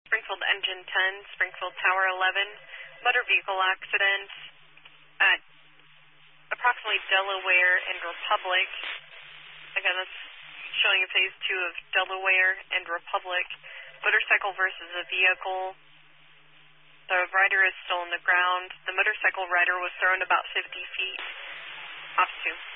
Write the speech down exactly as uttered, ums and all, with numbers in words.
Springfield Engine ten, Springfield Tower eleven, motor vehicle accident at approximately Delaware and Republic. Again, that's showing a phase two of Delaware and Republic. Motorcycle versus a vehicle. The rider is still on the ground. The motorcycle rider was thrown about fifty feet off to.